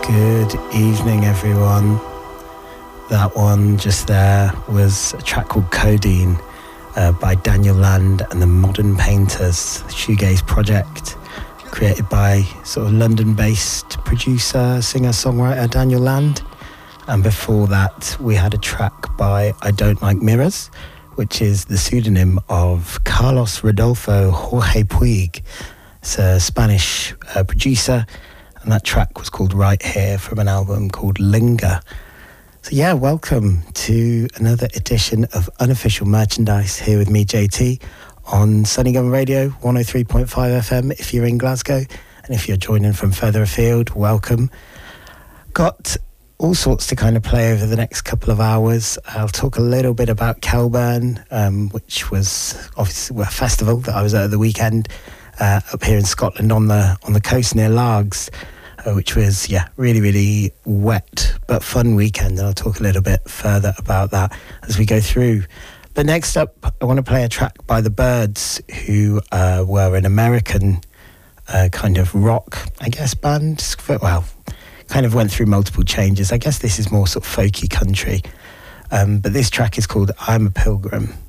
Good evening, everyone. That one just there was a track called Codeine by Daniel Land and the Modern Painters, shoegaze project created by sort of London-based producer, singer-songwriter Daniel Land. And before that, we had a track by I Don't Like Mirrors, which is the pseudonym of Carlos Rodolfo Jorge Puig. It's a Spanish producer, and that track was called Right Here from an album called Linger. So yeah, welcome to another edition of Unofficial Merchandise here with me, JT, on Sunny Gun Radio 103.5 FM if you're in Glasgow, and if you're joining from further afield, welcome. Got all sorts to kind of play over the next couple of hours. I'll talk a little bit about Kelburn, which was obviously a festival that I was at the weekend up here in Scotland on the coast near Largs, which was really wet but fun weekend, and I'll talk a little bit further about that as we go through. But next up, I want to play a track by The Byrds, who were an American kind of rock, I guess, band. Well, kind of went through multiple changes. I guess this is more sort of folky country, but this track is called I'm a Pilgrim.